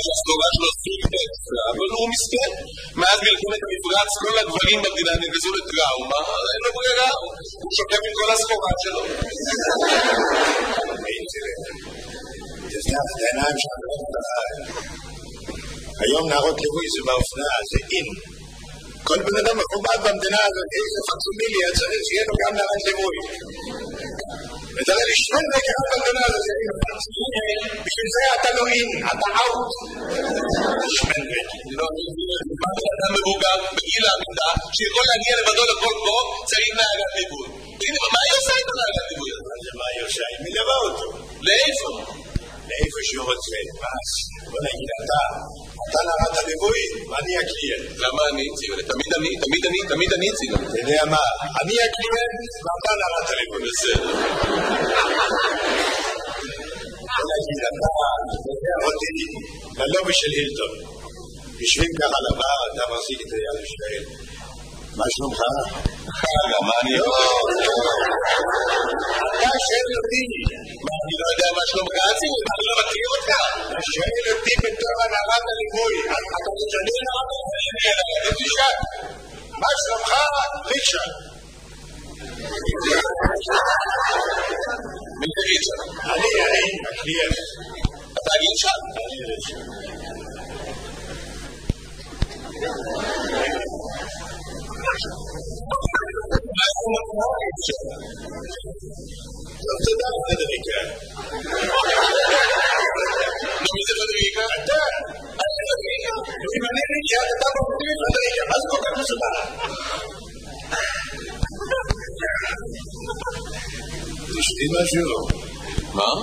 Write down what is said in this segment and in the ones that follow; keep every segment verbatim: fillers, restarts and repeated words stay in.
שהסטורה שלו סופרת, אבל הוא מסכן. מאז מלחמת המפרץ, כל הגברים במדינה נגזו לטראומה, אין לו ברירה, הוא שוקף עם כל הסחורה שלו. תזנח את העיניים שלנו. היום נערות ליווי זה באופנה, זה אין. כל בן אדם מכובד במדינה הזאת, איזה פקסימיליה צריך שיהיה לו גם נערת ליווי. ותראה לי שום רגע במדינה הזאת, בשביל זה אתה לא אין, אתה אאוט. שמן בית. לא, אני אדם מבוגר בגיל העמידה, שיכול להגיע לבדו לכל קרוב, צריך נערת ליווי. הנה, מה היא עושה איתו נערת ליווי? מה היא עושה? היא מלווה אותו. לאיפה? לאיפה שהוא רוצה. בוא נגיד, אתה, אתה נערת הליווי, ואני הקליינט. למה אני ציגל? תמיד אני, תמיד אני, תמיד אני ציגל. אתה יודע מה? אני הקליינט, ואתה נערת הליווי. בסדר. בוא נגיד, אתה, אתה אותי, ללובי של הילטון. יושבים ככה לבר, אתה מחזיק את היד ושואל. מה שלומך? חגה, מה אני יכול? אתה שואל אותי. מה, אני לא יודע מה שלומך? אני לא מכיר אותך. אתה שואל אותי בתור הנערת הליווי. אתה משנה נערת הליווי. תשאל. מה שלומך? ריצ'רד. מי זה ריצ'רד? אני, אני, הקליינט. אתה ריצ'רד? אני ריצ'רד. לא תודה, פדריקה. מי זה פדריקה? אתה. פדריקה. אם אני ריצ'רד, אתה מפתיע פדריקה. מה זה כל כך מסודר? תשתי משהו. מה?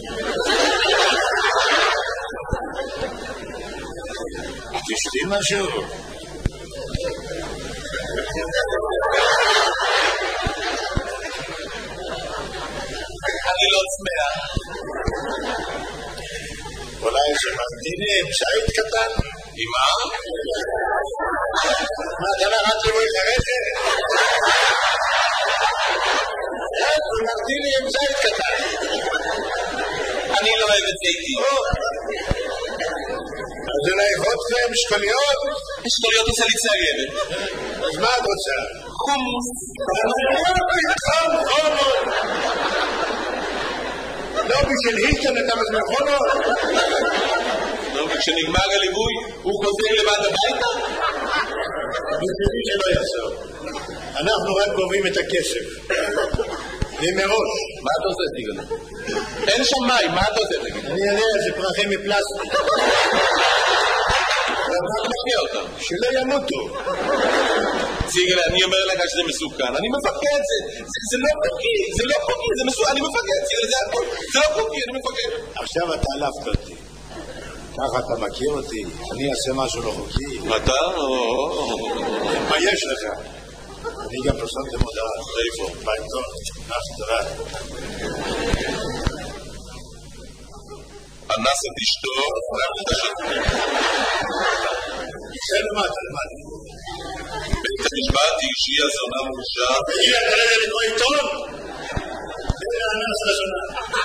תשתי משהו. אני לא צמאה. אולי שממתיני עם שייט קטן? עם מה? מה, אתה נערת ליווי חרדת? שממתיני עם שייט קטן. אני לא אוהב את זיתי. אז אולי וודקה עם שקוליות? שקוליות עושה לי צעגבת. אז מה את רוצה? חומוס. חום, חומות. לא בשביל הילטון אתה מזמן חומות? לא, וכשנגמר הליווי הוא חוזר לבד הביתה? בשבילי שלא יחזור. אנחנו רק גובים את הכסף. ומראש. מה אתה עושה, סיגל? אין שם מים, מה אתה עושה, תגיד? אני יודע, זה פרחים מפלסטיק. אתה מפקיע אותם. שלא ימותו. סיגל, אני אומר לך שזה מסוכן. אני מפקד, זה לא חוקי, זה לא חוקי, זה מסוכן. אני מפקד, סיגל, זה הכל. זה לא חוקי, אני מפקד. עכשיו אתה עלפת אותי. ככה אתה מכיר אותי. אני אעשה משהו לא חוקי. אתה? מה יש לך? אני גם פרסמתם הודעה. איפה? בעיתון. נעשה תודה. אנס את אשתו, זה למטה, למטה. בית המשפט שהיא הזונה מורשה. הגיע כרגע לקרוא עיתון? זה האנס לזונה.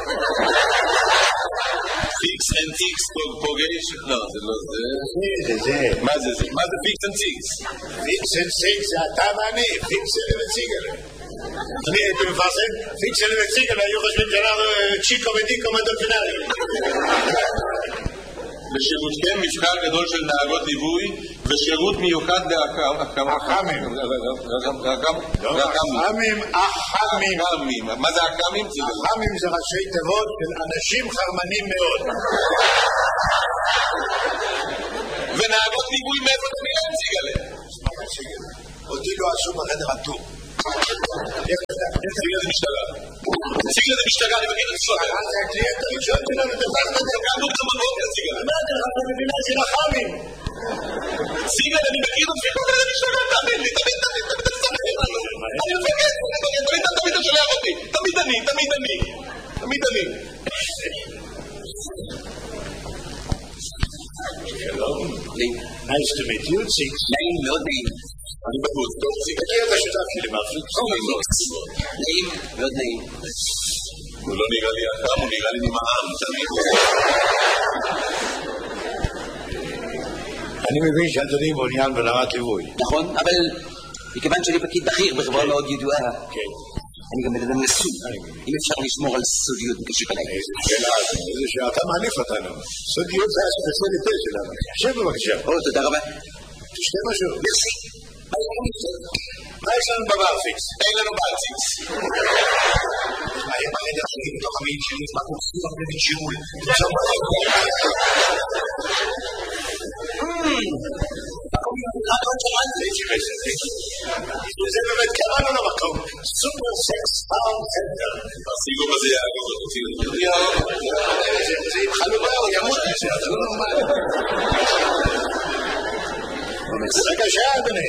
פיקס אנד טיקס פוגש? לא, זה לא זה. זה, זה. מה זה זה? מה זה פיקס אנד טיקס? פיקס אנד טיקס זה אתה ואני. פיקס אנד וציגל. אני הייתי מפרסם, פיקס אנד וציגל היו חושבים שאנחנו צ'יקו ודיקו מדולפינרי. לשירותכם מבחר גדול של נהגות ליווי ושירות מיוחד לאחמים. אחמים. אחמים, אחמים. מה זה אחמים? אחמים זה ראשי תיבות של אנשים חרמנים מאוד. ונהגות ליווי מאיפה אתה נראה ציגלה? אותי לא עשו בחדר הטור. ציגלה זה משטרה. ציגלה זה משטרה, אני מכיר את הסודר. זה הקליינט הראשון שלנו, תפסת את זה. קמנו גם בבוקר, ציגלה. אמרתי לך, אתה מבינה של אחמים. ציגלה, אני מכיר את הסודר, זה משטרה, תאמין לי, תמיד, תמיד, תמיד, תמיד, אני מפקד, תמיד, תמיד, תמיד אתה שולח אותי. תמיד אני, תמיד אני. תמיד אני. שלום. Nice to meet you, Six. נעים מאוד נעים. אני בחוץ, טוב, Six. תכיר את השותף שלי, מרפיק. נעים, מאוד נעים. הוא לא נראה לי אדם, הוא נראה לי נמעם, תמיד. אני מבין שאדוני מעוניין ברמת ליווי. נכון, אבל מכיוון שאני פקיד בכיר בחברה מאוד ידועה, אני גם בן אדם נשוי. אם אפשר לשמור על סודיות בקשר אליי. איזה שאלה, איזה שאלה, אתה מעליף אותנו. סודיות זה הספציאליטה שלנו. שב בבקשה. או, תודה רבה. תשתה משהו. מרסי. מה יש לנו בבר פיקס? אין לנו בלציקס. מה, יש בחדר שלי בתוך המעיל שלי, מה קורסים הרבה בשיעול? זה באמת קראנו למקום סופר סקס פאונד סנטר. הסיגו בזה יעגו זה עם חלובה או ימות מזה, זה לא נורמל. בבקשה אדוני.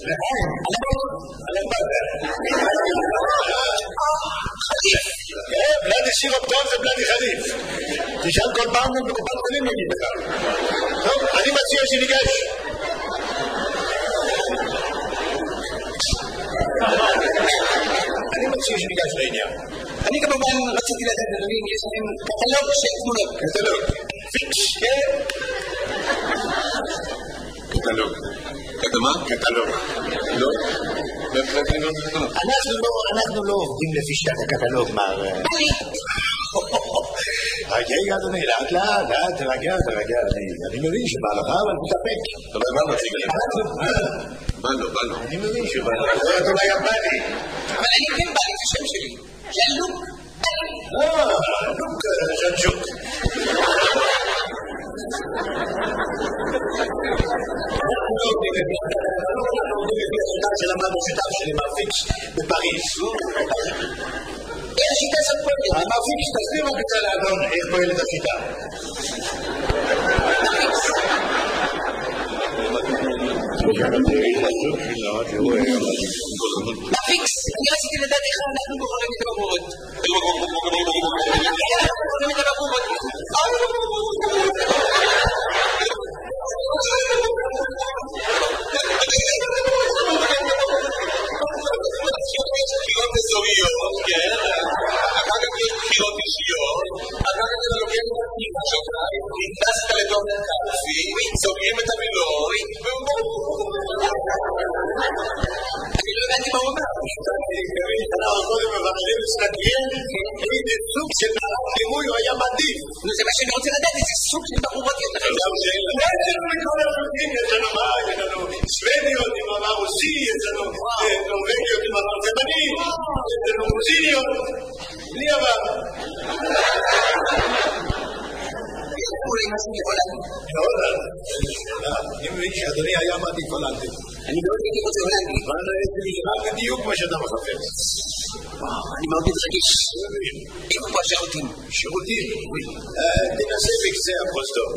בלדי סירופ טוב זה בלדי חליף. תשאל כל פעם בקופת חולים נגיד לך. טוב, אני מציע שניגש. אני מציע שניגש לעניין. אני כמובן רציתי לדעת, אדוני, אם יש לכם קטלוג של תמונות. קטלוג. פיקס, כן? קטלוג. קטמה? קטלוג. לא? אנחנו לא עובדים לפי שיטת הקטלוג, מר... רגע, אדוני, לאט לאט, לאט, תרגע, תרגע, אני מבין שבא לך, אבל תתאפק. אבל מה נציג עליו? בא לו, בא לו. אני מבין שבא לך. זה אדוני יפני. אבל אני כן בא לי את השם שלי. של לוק. אה, לוק ז'נצ'וק. שלמדנו שיטה שלי מרפיקס בפריז. איך השיטה הזאת פועלת? המרפיקס תסביר רק את האדון איך פועלת השיטה. מרפיקס, אני רציתי לדעת איך אנחנו בוחרים את הבחורות. איך אנחנו בוחרים את הבחורות? בחירות אזוריות, כן? אחר כך יש בחירות אישיות, אחר כך אתה לוקח את הפנימה שלך, נכנסת לתוך קלפי, סוגרים את המילוי, אני לא הבנתי מה הוא אומר. אנחנו קודם מבררים מסתכלים איזה סוג של מערך ליווי הוא היה מעדיף. זה מה שאני רוצה לדעת, איזה סוג של בחורות יותר. יש לנו מכל הסוגים, יש לנו מה? יש לנו סוודיות עם עבר רוסי, יש לנו נורווגיות עם עבר תימני, יש לנו רוסיניות, בלי עבר. אולי משהו מהולנד. מהולנד? אני מבין שאדוני היה מעדיף הולנדים. אני מאוד הייתי רוצה הולנדי. אבל זה נשמע בדיוק מה שאתה מחפש. אני מאוד מתרגש. איפה פה השירותים? שירותים? תנסה בקצה הפרוזדור.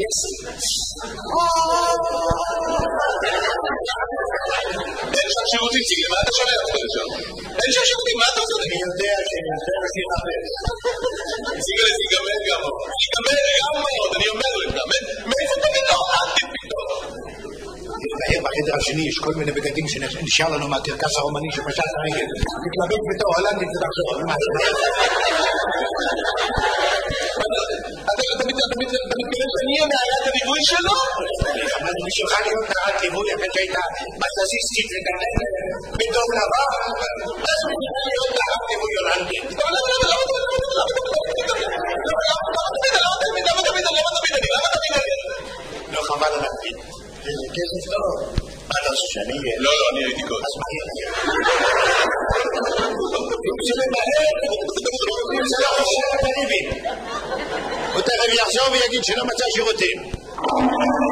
אין שם שירותים, ציגלי, מה אתה שומע אותך לשם? אין שם שירותים, מה אתה עושה? אני יודע שאני יותר הכי מחפש. ציגלי, זה ייגמר גם מאוד. ייגמר גם מאוד, אני אומר לך. מאיפה אתה פתאום? אל תפתאום. בחדר השני יש כל מיני בגדים שנשאר לנו מהקרקס הרומני שפשט הרגל. מתלבט בתור הולנדית זה לחשוב. אתה מתכוון שאני אהיה נערת הליווי שלו? אבל בשבילך להיות נערת ליווי אחרי שהייתה מסזיסטית וגננת בדום לבן. אז בשבילך להיות נערת ליווי הולנדית. למה תמיד? למה תמיד? למה תמיד אני? למה תמיד אני? לא חבל על הקפיד. איזה כסף טוב. מה אתה חושב שאני אהיה? לא, לא, אני הייתי קודם. אז מה יהיה? זה למהר, זה לא חושב את הריבים. הוא תכף יחזור ויגיד שלא מצא שירותים.